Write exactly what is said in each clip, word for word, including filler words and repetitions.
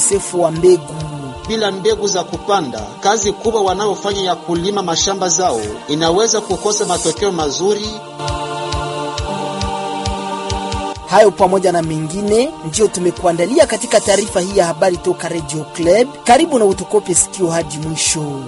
ukosefu wa mbegu. Bila mbegu za kupanda, kazi kubwa wanaofanya ya kulima mashamba zao inaweza kukosa matokeo mazuri. Hayo pamoja na mengine ndio tumekuandalia katika taarifa hii ya habari toka Radio Club. Karibu na utukope sikio hadi mwisho.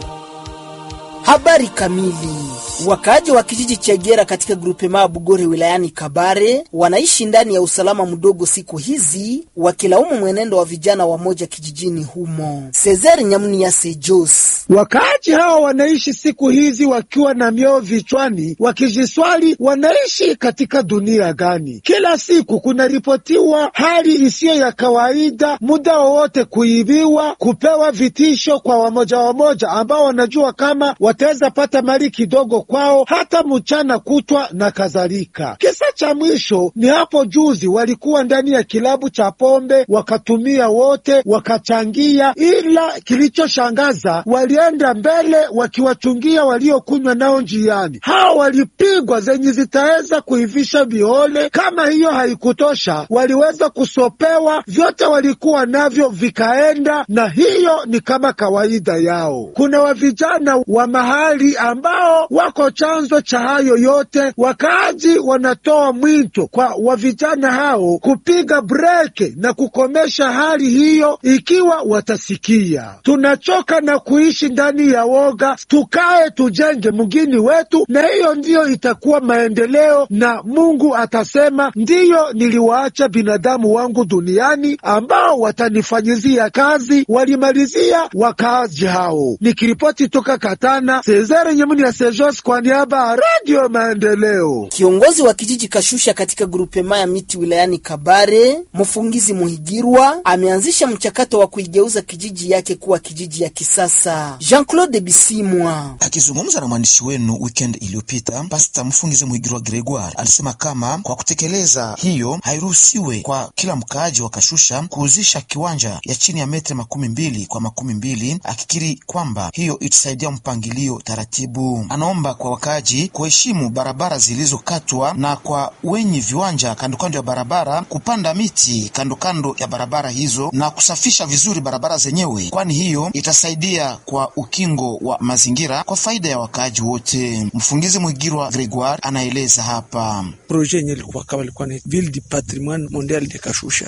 Habari kamili. Wakaaji wa kijiji cha Gera katika grupema Bugore wilayani Kabare wanaishi ndani ya usalama mdogo siku hizi, wakilaumu mwenendo wa vijana wa moja kijijini humo. Cesar Nyamuni ya Sejos. Wakaaji hawa wanaishi siku hizi wakiwa na mioyo vichwani, wakijiswali wanaishi katika dunia gani? Kila siku kuna ripotiwa hali isiyo ya kawaida, muda wowote kuibiwa, kupewa vitisho kwa wamoja wamoja ambao wanajua kama wataweza pata mali kidogo kwao hata mchana kutwa na kadhalika. Kisa cha mwisho ni hapo juzi, walikuwa ndani ya kilabu cha pombe wakatumia wote wakachangia, ila kilichoshangaza walienda mbele wakiwachungia waliokunywa nao njiani. Hao walipigwa zenye zitaweza kuivisha bihole. Kama hiyo haikutosha, waliweza kusopewa vyote walikuwa navyo vikaenda, na hiyo ni kama kawaida yao. Kuna wavijana wa mahali ambao wako chanzo cha hayo yote. Wakaaji wanatoa mwito kwa wavijana hao kupiga breke na kukomesha hali hiyo ikiwa watasikia. Tunachoka na kuishi ndani ya woga, tukae tujenge mgini wetu, na hiyo ndiyo itakuwa maendeleo, na Mungu atasema ndiyo niliwaacha binadamu wangu duniani ambao watanifanyizia kazi. Walimalizia wakaaji hao. Nikiripoti toka Katana, Cesar Nyamuni ya Sejos kwa niaba ya Radio Maendeleo. Kiongozi wa kijiji Kashusha katika grupema ya miti wilayani Kabare, Mfungizi Muhigirwa, ameanzisha mchakato wa kuigeuza kijiji yake kuwa kijiji ya kisasa. Jean-Claude Bisimwa akizungumza na mwandishi wenu weekend iliyopita, Pastor Mfungizi Muhigirwa Gregoire alisema kama kwa kutekeleza hiyo hairuhusiwe kwa kila mkaaji wa Kashusha kuuzisha kiwanja ya chini ya metre makumi mbili kwa makumi mbili, akikiri kwamba hiyo itasaidia mpangilio taratibu. Anaomba kwa wakaaji kuheshimu barabara zilizokatwa na kwa wenye viwanja kando kando ya barabara kupanda miti kando kando ya barabara hizo na kusafisha vizuri barabara zenyewe, kwani hiyo itasaidia kwa ukingo wa mazingira kwa faida ya wakaaji wote. Mfungizi Muhigirwa Gregoire anaeleza hapa. Projet yenyewe ilikuwa kama ilikuwa ni Ville du Patrimoine Mondial de Kashusha.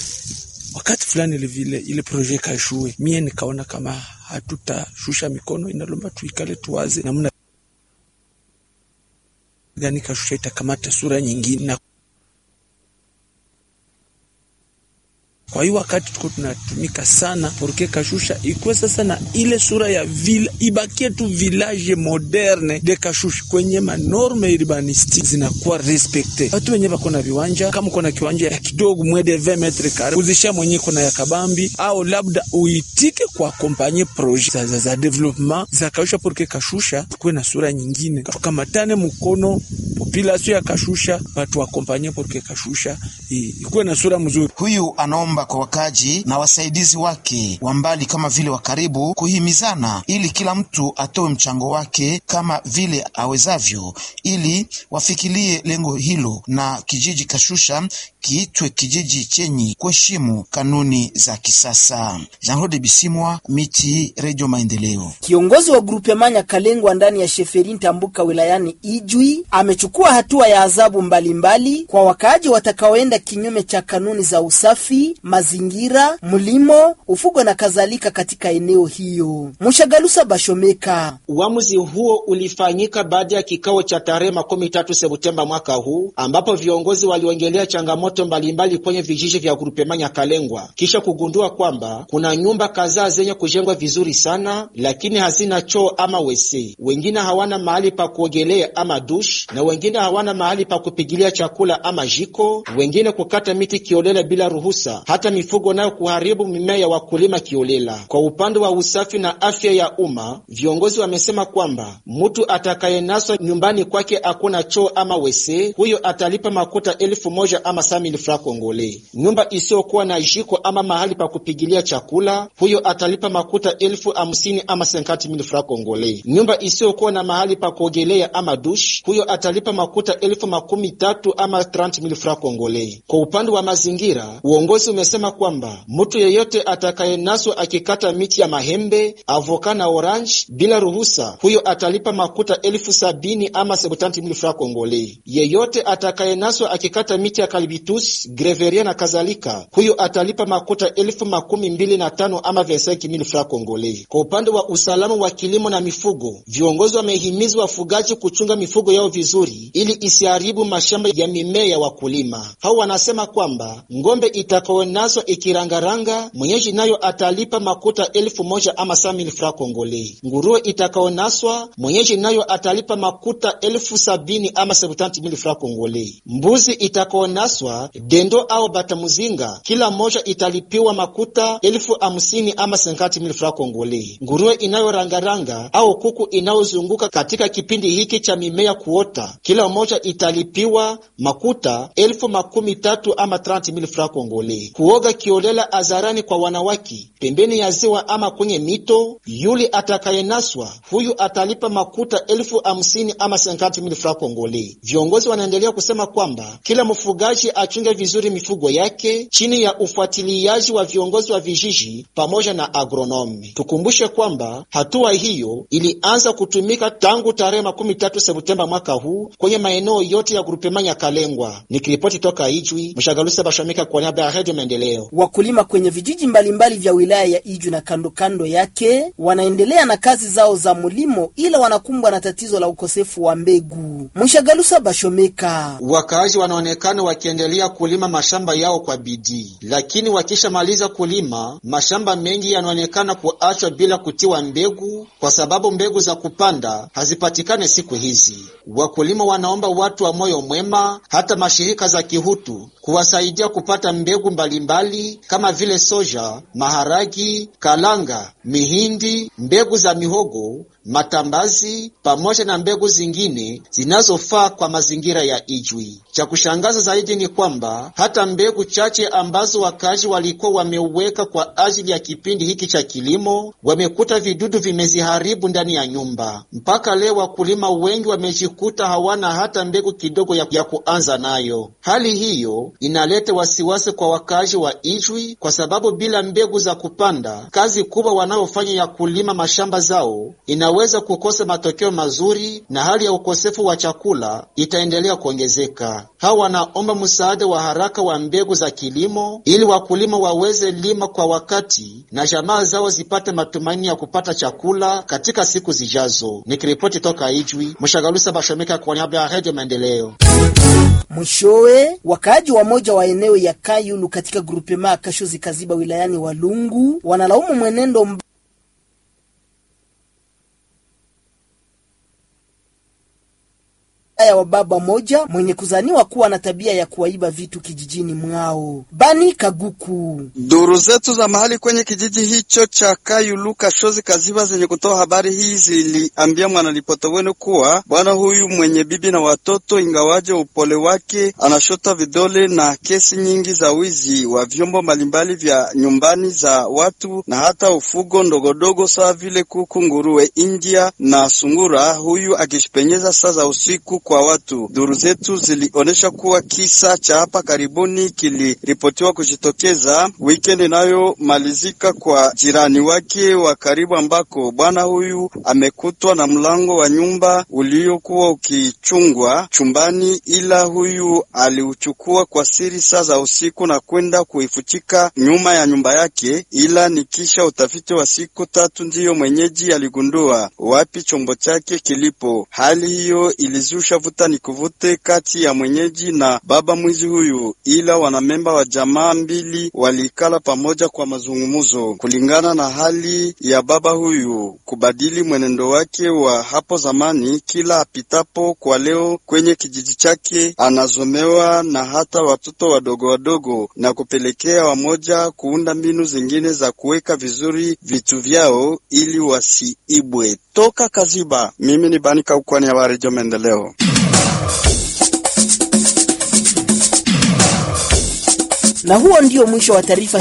Wakati fulani ile vile ile projet kashue, mie nikaona kama hatutashusha mikono, inalomba tuikale tuwaze namna gani Kashusha itakamata sura nyingine. Na kwa hiyo wakati tuko tunatumika sana porque Kashusha ikuwe sasa na ile sura ya villa, ibakie tu village moderne de Kashusha kwenye manorme urbanistique zinakuwa respecte. Watu wenye bako na viwanja, kama uko na kiwanja ya kidogo mwede vingt metres carrés, uzisha mwenye kuna ya kabambi au labda uitike kwa kompanye projet za, za, za development za Kashusha porque Kashusha kuwe na sura nyingine. Tukamatane mkono population ya Kashusha, watu wa kompanye porque Kashusha ikuwe na sura mzuri. Huyu anaomba kwa wakaji na wasaidizi wake wa mbali kama vile wa karibu kuhimizana ili kila mtu atoe mchango wake kama vile awezavyo ili wafikirie lengo hilo na kijiji Kashusha kiitwe kijiji chenye kuheshimu kanuni za kisasa. Jean-Claude Bisimwa, Miti, Radio Maendeleo. Kiongozi wa grupe Manya Kalengwa ndani ya Sheferin Tambuka wilayani Ijwi amechukua hatua ya adhabu mbalimbali kwa wakaaji watakaoenda kinyume cha kanuni za usafi, mazingira, mlimo, ufugo na kadhalika katika eneo hiyo. Mshagalusa Bashomeka. Uamuzi huo ulifanyika baada ya kikao cha tarehe makumi tatu Septemba mwaka huu ambapo viongozi waliongelea changamoto mbalimbali kwenye vijiji vya grupe Manya Kalengwa kisha kugundua kwamba kuna nyumba kadhaa zenye kujengwa vizuri sana lakini hazina choo ama wese. Wengine hawana mahali pa kuogelea ama dush, na wengine hawana mahali pa kupigilia chakula ama jiko, wengine kukata miti kiolela bila ruhusa, hata mifugo nayo kuharibu mimea ya wakulima kiolela. Kwa upande wa usafi na afya ya umma, viongozi wamesema kwamba mtu atakayenaswa nyumbani kwake hakuna choo ama wese, huyo atalipa makuta elfu moja ama samili fra Kongole. Nyumba isiyokuwa na jiko ama mahali pa kupigilia chakula, huyo atalipa makuta elfu hamsini ama senkati mili fra Kongole. Nyumba isiyokuwa na mahali pa kuogelea ama dush, huyo atalipa makuta elfu makumi tatu ama trenti mili fra Kongole. Kwa upande wa mazingira, uongozi imesema kwamba mtu yeyote atakayenaswa akikata miti ya mahembe, avoka na orange bila ruhusa, huyo atalipa makuta elfu sabini ama sebutanti mili fra Kongole. Yeyote atakayenaswa akikata miti ya kalibitus, greveria na kadhalika, huyo atalipa makuta elfu makumi mbili na tano ama vesenki mili fra Kongole. Kwa upande wa usalama wa kilimo na mifugo, viongozi wamehimizwa wafugaji kuchunga mifugo yao vizuri ili isiharibu mashamba ya mimea ya wakulima. Hao wanasema kwamba ngombe itakaonaswa ikirangaranga, mwenyeji nayo atalipa makuta elfu moja ama saa mili fra Kongole. Nguruwe itakaonaswa, mwenyeji nayo atalipa makuta elfu sabini ama sebutanti mili fra Kongole. Mbuzi itakaonaswa, dendo au batamuzinga, kila moja italipiwa makuta elfu hamsini ama senkati mili fra Kongole. Nguruwe inayorangaranga au kuku inayozunguka katika kipindi hiki cha mimea kuota, kila moja italipiwa makuta elfu makumi tatu ama trenti mili fra Kongole. Kuoga kiolela azarani kwa wanawaki pembeni ya ziwa ama kwenye mito, yuli atakayenaswa, huyu atalipa makuta elfu hamsini ama senkati mili fra Kongole. Viongozi wanaendelea kusema kwamba kila mfugaji achunge vizuri mifugo yake chini ya ufuatiliaji wa viongozi wa vijiji pamoja na agronome. Tukumbushe kwamba hatua hiyo ilianza kutumika tangu tarehe makumi tatu Septemba mwaka huu kwenye maeneo yote ya grupema Nyakalengwa. Nikiripoti toka Ijwi, Mshagalusa Bashomika kwa niaba ya Radio Maendeleo. Wakulima kwenye vijiji mbalimbali vya wilaya ya Ijwi na kando kando yake wanaendelea na kazi zao za mulimo, ila wanakumbwa na tatizo la ukosefu wa mbegu. Mshagalusa Bashomika: wakaaji wanaonekana wakiendelea kulima mashamba yao kwa bidii, lakini wakishamaliza kulima mashamba mengi yanaonekana kuachwa bila kutiwa mbegu kwa sababu mbegu za kupanda hazipatikane siku hizi. Wakulima wanaomba watu wa moyo mwema, hata mashirika za kihutu, kuwasaidia kupata mbegu mbalimbali kama vile soja, maharagi, kalanga, mihindi, mbegu za mihogo, matambazi pamoja na mbegu zingine zinazofaa kwa mazingira ya Ijwi. Cha kushangaza zaidi ni kwamba hata mbegu chache ambazo wakazi walikuwa wameweka kwa ajili ya kipindi hiki cha kilimo, wamekuta vidudu vimeziharibu ndani ya nyumba. Mpaka leo wakulima wengi wamejikuta hawana hata mbegu kidogo ya, ya kuanza nayo. Hali hiyo inaleta wasiwasi kwa wakazi wa Ijwi kwa sababu bila mbegu za kupanda, kazi kubwa wanaofanya ya kulima mashamba zao inaweza kukosa matokeo mazuri na hali ya ukosefu wa chakula itaendelea kuongezeka. Hawa wanaomba msaada wa haraka wa mbegu za kilimo ili wakulima waweze lima kwa wakati na jamaa zao zipate matumaini ya kupata chakula katika siku zijazo. Nikiripoti toka Ijwi, Mshagalusa Bashomika kwa niaba ya Radio Maendeleo. Mwishowe, wakaaji wa moja wa eneo ya Kayulu katika grupema Kashozi Kaziba wilayani Walungu wanalaumu mwenendo mb... ya wa baba moja mwenye kuzaniwa kuwa na tabia ya kuwaiba vitu kijijini mwao. Bani Kaguku: duru zetu za mahali kwenye kijiji hicho cha Kayulu Kashozi Kaziba zenye kutoa habari hii ziliambia mwanalipoto wenu kuwa bwana huyu mwenye bibi na watoto, ingawaje upole wake, anashota vidole na kesi nyingi za wizi wa vyombo mbalimbali vya nyumbani za watu na hata ufugo ndogodogo sawa vile kuku, nguruwe, India na sungura, huyu akishipenyeza saa za usiku kwa watu. Duru zetu zilionesha kuwa kisa cha hapa karibuni kiliripotiwa kujitokeza weekend inayo malizika kwa jirani wake wa karibu, ambako bwana huyu amekutwa na mlango wa nyumba uliokuwa ukichungwa chumbani, ila huyu aliuchukua kwa siri saa za usiku na kwenda kuifuchika nyuma ya nyumba yake, ila nikisha utafiti wa siku tatu ndiyo mwenyeji aligundua wapi chombo chake kilipo. Hali hiyo ilizusha vuta ni kuvute kati ya mwenyeji na baba mwizi huyu, ila wanamemba wa jamaa mbili walikala pamoja kwa mazungumzo. Kulingana na hali ya baba huyu kubadili mwenendo wake wa hapo zamani, kila apitapo kwa leo kwenye kijiji chake anazomewa na hata watoto wadogo wadogo, na kupelekea wamoja kuunda mbinu zingine za kuweka vizuri vitu vyao ili wasiibwe. Toka Kaziba, mimi ni Bani Kaukwani ya Radio Maendeleo. Na huo ndio mwisho wa taarifa